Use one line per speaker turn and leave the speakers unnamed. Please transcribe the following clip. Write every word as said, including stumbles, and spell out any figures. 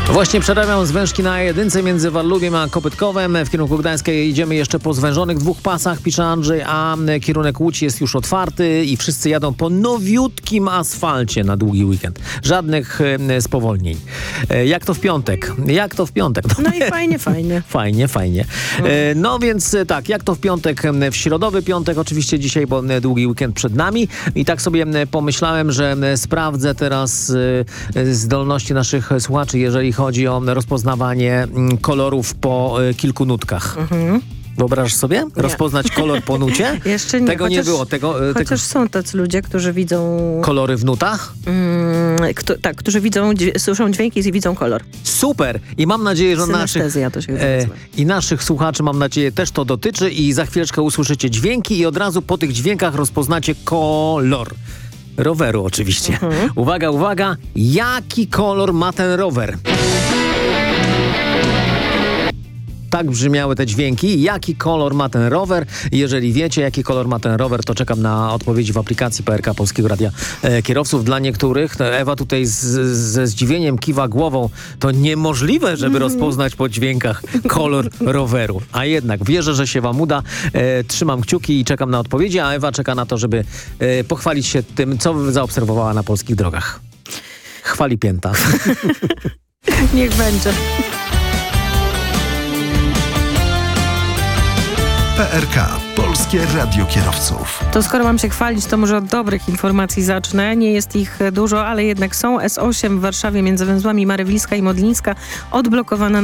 Właśnie przerabiam zwężki na jedynce między Warlubiem a Kopytkowem. W kierunku Gdańska idziemy jeszcze po zwężonych dwóch pasach, pisze Andrzej, a kierunek Łódź jest już otwarty i wszyscy jadą po nowiutkim asfalcie na długi weekend. Żadnych e, spowolnień. E, jak to w piątek? Jak to w piątek?
No, no i fajnie, fajnie.
Fajnie, fajnie. E, no więc e, tak, jak to w piątek? W środowy piątek oczywiście dzisiaj, bo e, długi weekend przed nami. I tak sobie e, pomyślałem, że e, sprawdzę teraz e, zdolności naszych słuchaczy, jeżeli chodzi o rozpoznawanie kolorów po y, kilku nutkach. Mhm. Wyobrażasz sobie? Nie. Rozpoznać kolor po nucie?
Jeszcze nie.
Tego
chociaż,
nie było. Tego,
chociaż
tego...
są tacy ludzie, którzy widzą...
Kolory w nutach?
Mm, kto, tak, którzy widzą, słyszą dźwięki i widzą kolor.
Super! I mam nadzieję, że naszych,
to się
e, i naszych słuchaczy, mam nadzieję, też to dotyczy i za chwileczkę usłyszycie dźwięki i od razu po tych dźwiękach rozpoznacie kolor. Roweru oczywiście. Mhm. Uwaga, uwaga! Jaki kolor ma ten rower? Tak brzmiały te dźwięki. Jaki kolor ma ten rower? Jeżeli wiecie, jaki kolor ma ten rower, to czekam na odpowiedzi w aplikacji P R K Polskiego Radia e, Kierowców. Dla niektórych, Ewa tutaj z, ze zdziwieniem kiwa głową, to niemożliwe, żeby mm. rozpoznać po dźwiękach kolor roweru. A jednak wierzę, że się wam uda. E, trzymam kciuki i czekam na odpowiedzi, a Ewa czeka na to, żeby e, pochwalić się tym, co zaobserwowała na polskich drogach. Chwali pięta.
Niech będzie.
P R K. Polskie Radio Kierowców.
To skoro mam się chwalić, to może od dobrych informacji zacznę. Nie jest ich dużo, ale jednak są. S osiem w Warszawie między węzłami Marywilska i Modlińska odblokowana